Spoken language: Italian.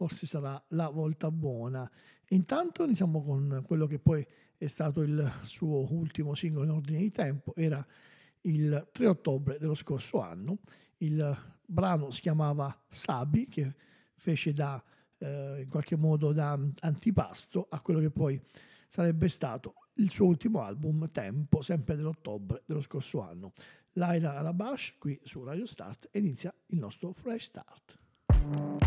forse sarà la volta buona. Intanto iniziamo con quello che poi è stato il suo ultimo singolo in ordine di tempo, era il 3 ottobre dello scorso anno. Il brano si chiamava Sabi, che fece da in qualche modo da antipasto a quello che poi sarebbe stato il suo ultimo album, Tempo, sempre dell'ottobre dello scorso anno. Laila Alabash qui su Radio Start, e inizia il nostro Fresh Start.